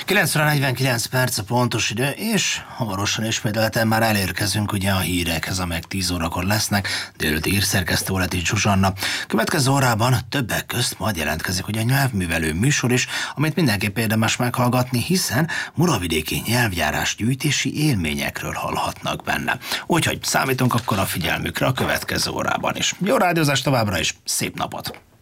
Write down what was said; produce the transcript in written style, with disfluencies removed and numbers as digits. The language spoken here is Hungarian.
9 óra 49 perc a pontos idő, és hamarosan ismételten már elérkezünk ugye a hírekhez, amelyek 10 órakor lesznek. Délőtt hírszerkesztő Oleti Zsuzsanna. Következő órában többek közt majd jelentkezik ugye a nyelvművelő műsor is, amit mindenképp érdemes meghallgatni, hiszen muravidéki nyelvjárás gyűjtési élményekről hallhatnak benne. Úgyhogy számítunk akkor a figyelmükre a következő órában is. Jó rádiózást továbbra is, szép napot!